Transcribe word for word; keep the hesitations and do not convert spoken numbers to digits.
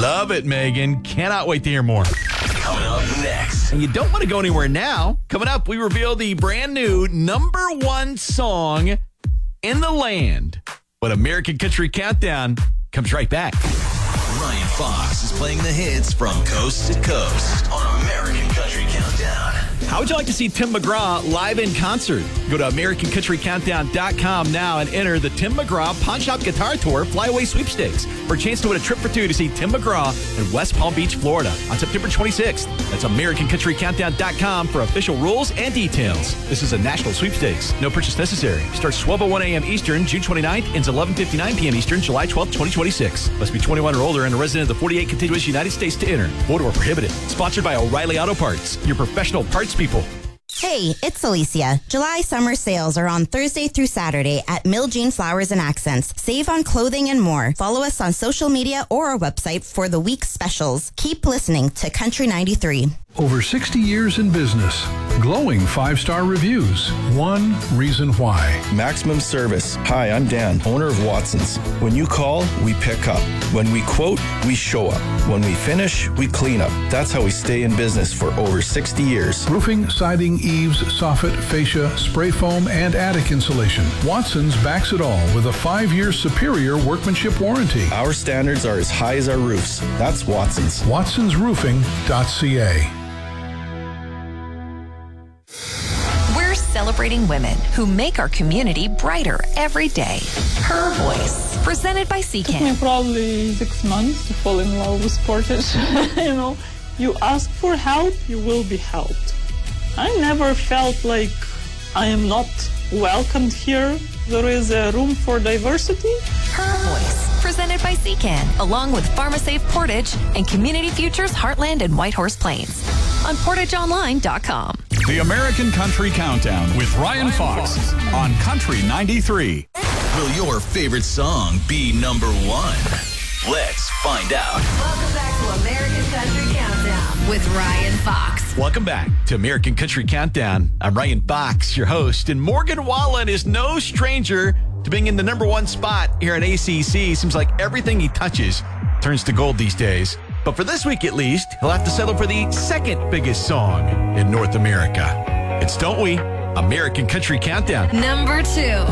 Love it, Megan. Cannot wait to hear more. Coming up next. And you don't want to go anywhere now. Coming up, we reveal the brand new number one song in the land. But American Country Countdown comes right back. Ryan Fox is playing the hits from coast to coast on American Country Countdown. How would you like to see Tim McGraw live in concert? Go to American Country Countdown dot com now and enter the Tim McGraw Pawn Shop Guitar Tour Flyaway Sweepstakes for a chance to win a trip for two to see Tim McGraw in West Palm Beach, Florida on September twenty-sixth. That's American Country Countdown dot com for official rules and details. This is a national sweepstakes. No purchase necessary. Starts twelve oh one a.m. Eastern, June twenty-ninth, ends eleven fifty-nine p.m. Eastern, July twelfth, twenty twenty-six. Must be twenty-one or older and a resident of the forty-eight contiguous United States to enter. Void or prohibited. Sponsored by O'Reilly Auto Parts, your professional parts people. Hey, it's Alicia. July summer sales are on Thursday through Saturday at Mill Jean Flowers and Accents. Save on clothing and more. Follow us on social media or our website for the week's specials. Keep listening to Country ninety-three. Over sixty years in business. Glowing five-star reviews. One reason why. Maximum service. Hi, I'm Dan, owner of Watson's. When you call, we pick up. When we quote, we show up. When we finish, we clean up. That's how we stay in business for over sixty years. Roofing, siding, eaves, soffit, fascia, spray foam, and attic insulation. Watson's backs it all with a five-year superior workmanship warranty. Our standards are as high as our roofs. That's Watson's. Watsons Roofing dot c a. We're celebrating women who make our community brighter every day. Her Voice, presented by It took Secan. me probably six months to fall in love with Portage. You know, you ask for help, you will be helped. I never felt like I am not welcomed here. There is a room for diversity. Her Voice, presented by Secan, along with PharmaSafe Portage and Community Futures Heartland and Whitehorse Plains on portage online dot com. The American Country Countdown with Ryan Fox on Country ninety-three. Will your favorite song be number one? Let's find out. Welcome back to American Country Countdown with Ryan Fox. Welcome back to American Country Countdown. I'm Ryan Fox, your host, and Morgan Wallen is no stranger to being in the number one spot here at A C C. Seems like everything he touches turns to gold these days. But for this week at least, he'll have to settle for the second biggest song in North America. It's Don't We? American Country Countdown. Number two.